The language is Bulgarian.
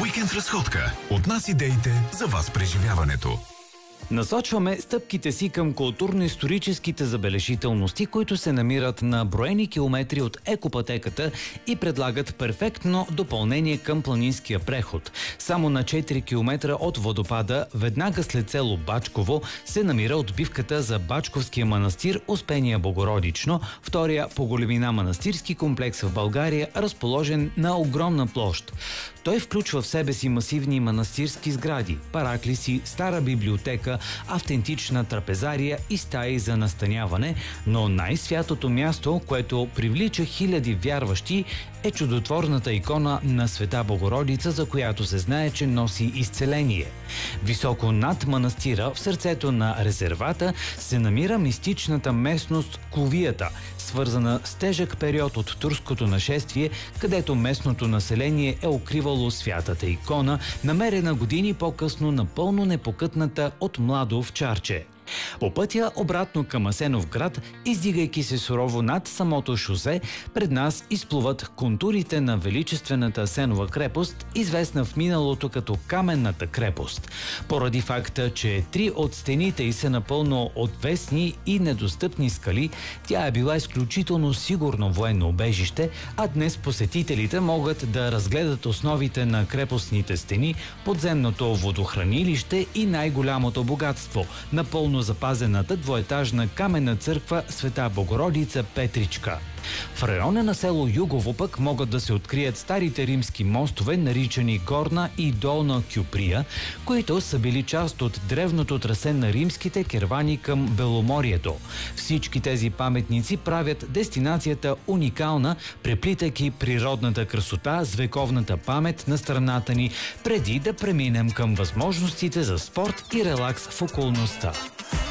Уикенд разходка. От нас идеите, за вас преживяването. Насочваме стъпките си към културно-историческите забележителности, които се намират на броени километри от екопътеката и предлагат перфектно допълнение към планинския преход. Само на 4 км от водопада, веднага след село Бачково, се намира отбивката за Бачковския манастир Успение Богородично, втория по големина манастирски комплекс в България, разположен на огромна площ. Той включва в себе си масивни манастирски сгради, параклиси, стара библиотека, автентична трапезария и стаи за настаняване, но най-святото място, което привлича хиляди вярващи, е чудотворната икона на Света Богородица, за която се знае, че носи изцеление. Високо над манастира, в сърцето на резервата, се намира мистичната местност Ковията, свързана с тежък период от турското нашествие, където местното население е укривало святата икона, намерена години по-късно напълно непокътната от младо овчарче. По пътя обратно към Асеновград, издигайки се сурово над самото шосе, пред нас изплуват контурите на величествената Асенова крепост, известна в миналото като Каменната крепост. Поради факта, че 3 от стените й са напълно отвесни и недостъпни скали, тя е била изключително сигурно военно убежище, а днес посетителите могат да разгледат основите на крепостните стени, подземното водохранилище и най-голямото богатство – напълно запазената двоетажна каменна църква Света Богородица Петричка. В района на село Югово пък могат да се открият старите римски мостове, наричани Горна и Долна Кюприя, които са били част от древното трасе на римските кервани към Беломорието. Всички тези паметници правят дестинацията уникална, преплитайки природната красота с вековната памет на страната ни, преди да преминем към възможностите за спорт и релакс в околността.